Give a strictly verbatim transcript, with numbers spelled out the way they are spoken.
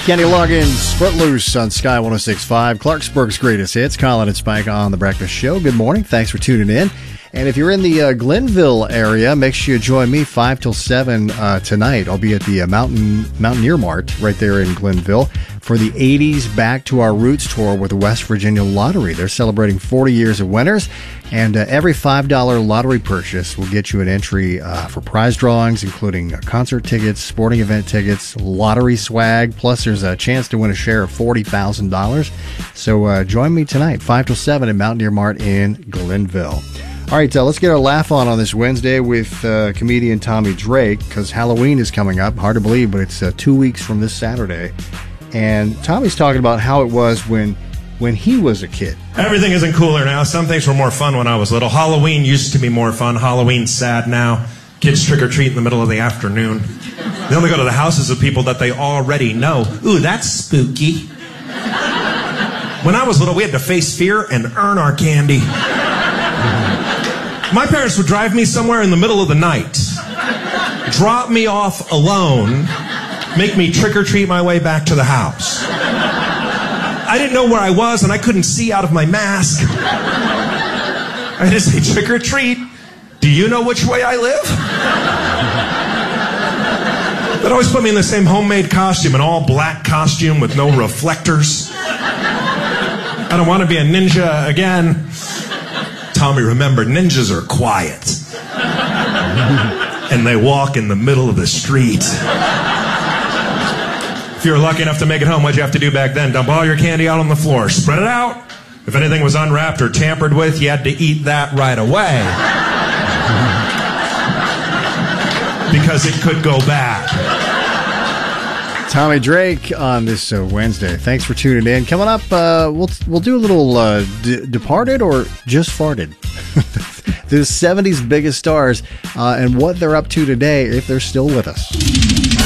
Kenny Loggins, Footloose on Sky one oh six point five. Clarksburg's greatest hits. Colin and Spike on The Breakfast Show. Good morning. Thanks for tuning in. And if you're in the uh, Glenville area, make sure you join me five till seven uh, tonight. I'll be at the uh, Mountain Mountaineer Mart right there in Glenville for the eighties Back to Our Roots tour with the West Virginia Lottery. They're celebrating forty years of winners, and uh, every five dollars lottery purchase will get you an entry uh, for prize drawings, including uh, concert tickets, sporting event tickets, lottery swag, plus there's a chance to win a share of forty thousand dollars. So uh, join me tonight, five till seven at Mountaineer Mart in Glenville. All right, uh, let's get our laugh on on this Wednesday with uh, comedian Tommy Drake, because Halloween is coming up. Hard to believe, but it's uh, two weeks from this Saturday. And Tommy's talking about how it was when when he was a kid. Everything isn't cooler now. Some things were more fun when I was little. Halloween used to be more fun. Halloween's sad now. Kids trick-or-treat in the middle of the afternoon. They only go to the houses of people that they already know. Ooh, that's spooky. When I was little, we had to face fear and earn our candy. My parents would drive me somewhere in the middle of the night, drop me off alone, make me trick-or-treat my way back to the house. I didn't know where I was, and I couldn't see out of my mask. I had to say, trick-or-treat. Do you know which way I live? They'd always put me in the same homemade costume, an all-black costume with no reflectors. I don't want to be a ninja again. Tommy, remember, ninjas are quiet. And they walk in the middle of the street. If you were lucky enough to make it home, what'd you have to do back then? Dump all your candy out on the floor. Spread it out. If anything was unwrapped or tampered with, you had to eat that right away. Because it could go bad. Tommy Drake on this uh, Wednesday. Thanks for tuning in. Coming up, uh, we'll we'll do a little uh, d- Departed or Just Farted. The seventies biggest stars uh, and what they're up to today if they're still with us.